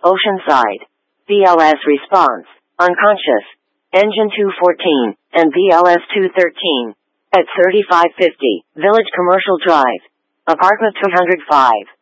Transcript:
Oceanside. BLS response, unconscious. Engine 214, and BLS 213. At 3550, Village Commercial Drive. Apartment 205.